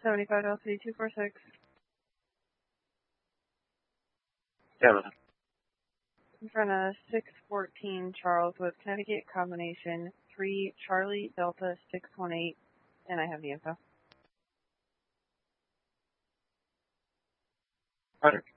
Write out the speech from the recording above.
75 LC 246. Yeah. In front of 614 Charles with Connecticut combination 3 Charlie Delta 618, and I have the info. Roger.